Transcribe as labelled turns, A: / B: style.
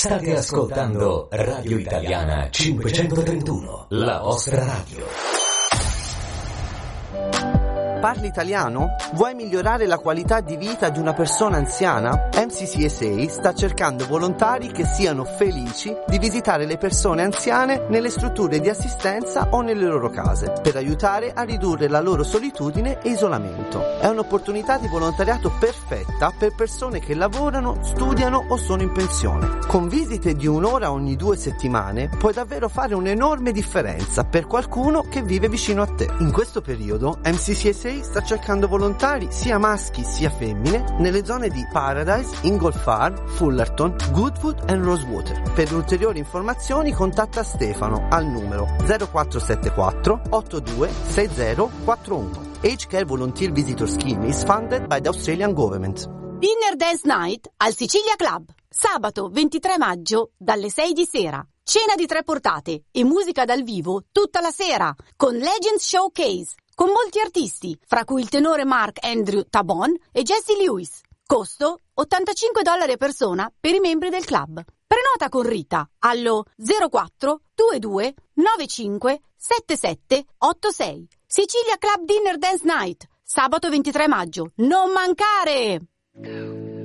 A: State ascoltando Radio Italiana 531, la vostra radio.
B: Parli italiano? Vuoi migliorare la qualità di vita di una persona anziana? MCCSA sta cercando volontari che siano felici di visitare le persone anziane nelle strutture di assistenza o nelle loro case, per aiutare a ridurre la loro solitudine e isolamento. È un'opportunità di volontariato perfetta per persone che lavorano, studiano o sono in pensione. Con visite di un'ora ogni 2 settimane puoi davvero fare un'enorme differenza per qualcuno che vive vicino a te. In questo periodo MCCSA sta cercando volontari sia maschi sia femmine nelle zone di Paradise, Inglefarb, Fullerton, Goodwood e Rosewater. Per ulteriori informazioni contatta Stefano al numero 0474 82 6041. Age Care Volunteer Visitor Scheme is funded by the Australian Government.
C: Dinner Dance Night al Sicilia Club, sabato 23 maggio dalle 6 di sera. Cena di 3 portate e musica dal vivo tutta la sera con Legends Showcase, con molti artisti, fra cui il tenore Mark Andrew Tabon e Jesse Lewis. Costo $85 a persona per i membri del club. Prenota con Rita allo 04 22 95 77 86. Sicilia Club Dinner Dance Night, sabato 23 maggio. Non mancare!